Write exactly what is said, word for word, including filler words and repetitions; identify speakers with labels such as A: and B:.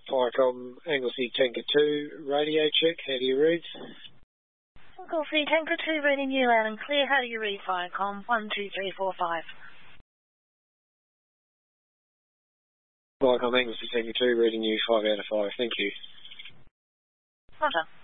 A: Viacom Anglesey Tanker two, radio check, how do you read?
B: Anglesey Tanker two, reading you loud and clear, how do you read Viacom? one two three four five.
A: Viacom Anglesey Tanker two, reading you five out of five, thank you.
B: Roger.